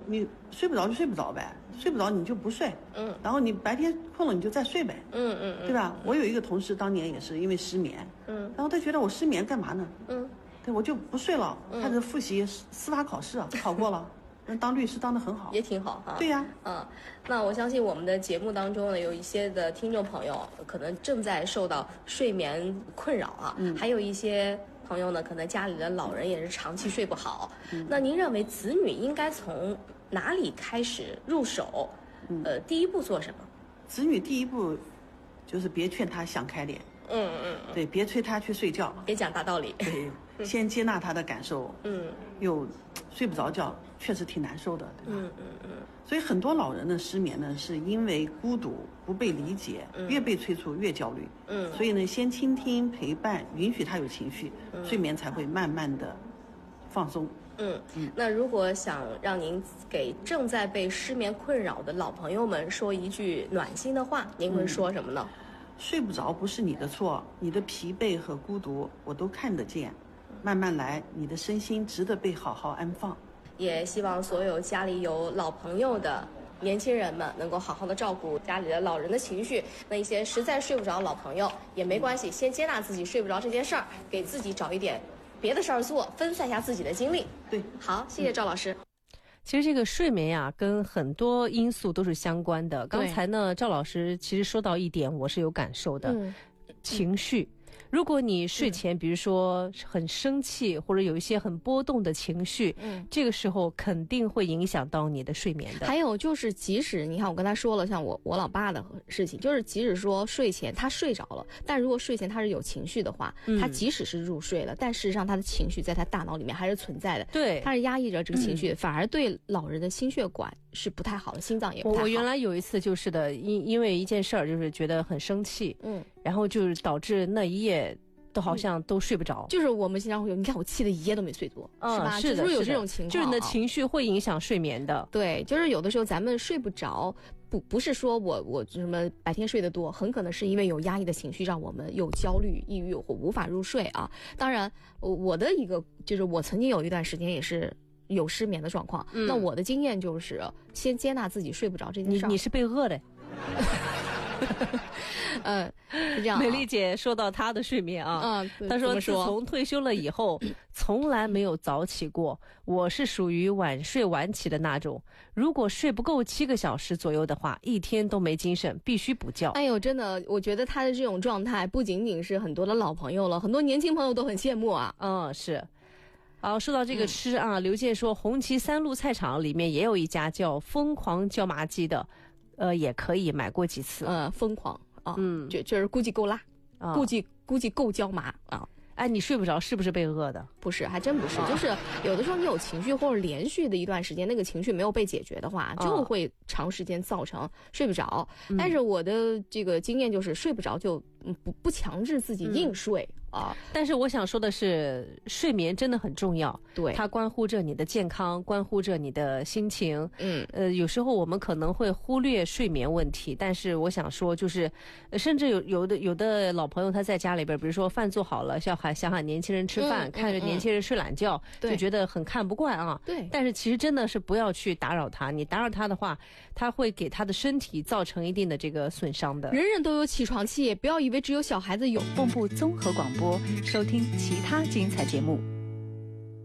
你睡不着就睡不着呗，睡不着你就不睡，然后你白天困了你就再睡呗，对吧？我有一个同事当年也是因为失眠，然后他觉得我失眠干嘛呢？对，我就不睡了，开始复习司法考试，考过了。当律师当得很好， 也挺好哈。 对呀， 那我相信我们的节目当中呢，有一些的听众朋友可能正在受到睡眠困扰啊，还有一些朋友呢，可能家里的老人也是长期睡不好。那您认为子女应该从哪里开始入手？第一步做什么？ 子女第一步就是别劝他想开点，对，别催他去睡觉， 别讲大道理， 对，先接纳他的感受，又睡不着觉。确实挺难受的，对吧？所以很多老人的失眠呢，是因为孤独、不被理解，越被催促越焦虑。所以呢，先倾听、陪伴，允许他有情绪，睡眠才会慢慢的放松。 那如果想让您给正在被失眠困扰的老朋友们说一句暖心的话，您会说什么呢？ 睡不着不是你的错，你的疲惫和孤独我都看得见，慢慢来，你的身心值得被好好安放。 也希望所有家里有老朋友的年轻人们能够好好的照顾家里的老人的情绪。那一些实在睡不着老朋友也没关系，先接纳自己睡不着这件事儿，给自己找一点别的事儿做，分散一下自己的精力。 对， 好，谢谢赵老师。 其实这个睡眠呀，跟很多因素都是相关的。刚才呢，赵老师其实说到一点，我是有感受的，情绪。如果你睡前比如说很生气或者有一些很波动的情绪，这个时候肯定会影响到你的睡眠的。 还有就是即使你看我跟他说了像我老爸的事情，就是即使说睡前他睡着了，但如果睡前他是有情绪的话，他即使是入睡了，但事实上他的情绪在他大脑里面还是存在的。 对， 他是压抑着这个情绪，反而对老人的心血管是不太好的，心脏也不太好。 我原来有一次就是的，因为一件事儿，就是觉得很生气，然后就是导致那一夜都好像都睡不着。就是我们经常会有，你看我气的一夜都没睡着，是吧？是的，就是有这种情况，就是你的情绪会影响睡眠的。对，就是有的时候咱们睡不着，不是说我什么白天睡得多，很可能是因为有压抑的情绪，让我们有焦虑、抑郁或无法入睡啊。当然，我的一个就是我曾经有一段时间也是有失眠的状况，那我的经验就是先接纳自己睡不着这件事。你是被饿的。是这样。美丽姐说到她的睡眠啊，她说自从退休了以后，从来没有早起过。我是属于晚睡晚起的那种，如果睡不够7个小时左右的话，一天都没精神，必须补觉。哎呦，真的，我觉得她的这种状态不仅仅是很多的老朋友了，很多年轻朋友都很羡慕啊。是。好，说到这个吃啊，刘健说红旗3路菜场里面也有一家叫疯狂椒麻鸡的，也可以买过几次。疯狂啊，就是估计够辣，估计够椒麻啊。哎，你睡不着是不是被饿的？不是，还真不是，就是有的时候你有情绪或者连续的一段时间那个情绪没有被解决的话，就会长时间造成睡不着。但是我的这个经验就是睡不着就不强制自己硬睡啊。但是我想说的是，睡眠真的很重要，对，它关乎着你的健康，关乎着你的心情。有时候我们可能会忽略睡眠问题，但是我想说，就是甚至有的老朋友他在家里边，比如说饭做好了，想喊年轻人吃饭，看着年轻人睡懒觉，就觉得很看不惯啊。对，但是其实真的是不要去打扰他，你打扰他的话，他会给他的身体造成一定的这个损伤的。人人都有起床气，不要以为只有小孩子有。 蚌埠综合广播，收听其他精彩节目。